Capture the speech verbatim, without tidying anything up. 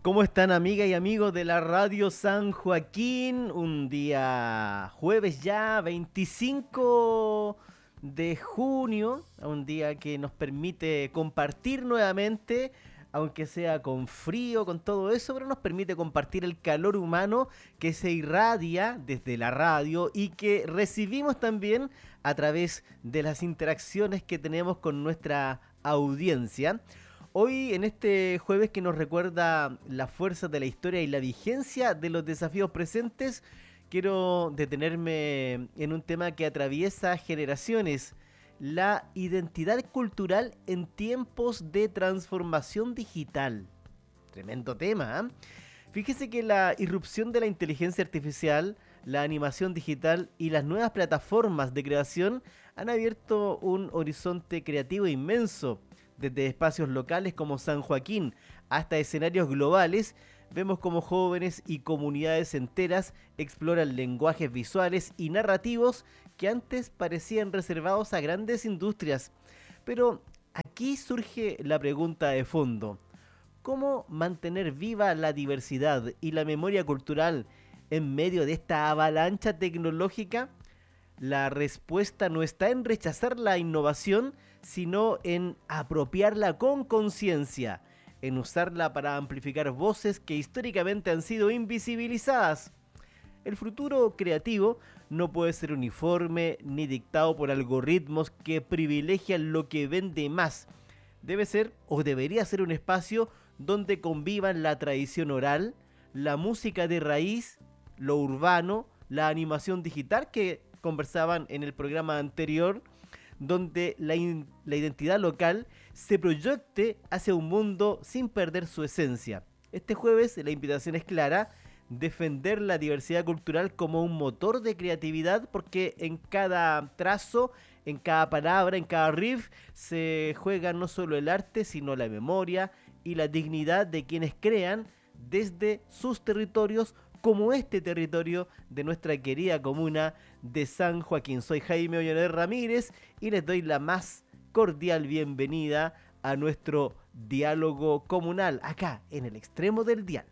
¿Cómo están, amigas y amigos de la Radio San Joaquín? Un día jueves ya, veinticinco de junio, un día que nos permite compartir nuevamente, aunque sea con frío, con todo eso, pero nos permite compartir el calor humano que se irradia desde la radio y que recibimos también a través de las interacciones que tenemos con nuestra audiencia. Hoy, en este jueves que nos recuerda las fuerzas de la historia y la vigencia de los desafíos presentes, quiero detenerme en un tema que atraviesa generaciones: la identidad cultural en tiempos de transformación digital. Tremendo tema, ¿eh? Fíjese que la irrupción de la inteligencia artificial, la animación digital y las nuevas plataformas de creación han abierto un horizonte creativo inmenso. Desde espacios locales como San Joaquín hasta escenarios globales, vemos como jóvenes y comunidades enteras exploran lenguajes visuales y narrativos que antes parecían reservados a grandes industrias. Pero aquí surge la pregunta de fondo: ¿cómo mantener viva la diversidad y la memoria cultural en medio de esta avalancha tecnológica? La respuesta no está en rechazar la innovación, sino en apropiarla con conciencia, en usarla para amplificar voces que históricamente han sido invisibilizadas. El futuro creativo no puede ser uniforme ni dictado por algoritmos que privilegian lo que vende más. Debe ser o debería ser un espacio donde convivan la tradición oral, la música de raíz, lo urbano, la animación digital que conversaban en el programa anterior, donde la, in- la identidad local se proyecte hacia un mundo sin perder su esencia. Este jueves la invitación es clara: defender la diversidad cultural como un motor de creatividad, porque en cada trazo, en cada palabra, en cada riff, se juega no solo el arte, sino la memoria y la dignidad de quienes crean desde sus territorios, como este territorio de nuestra querida comuna de San Joaquín. Soy Jaime Olloner Ramírez y les doy la más cordial bienvenida a nuestro diálogo comunal, acá en el extremo del dial.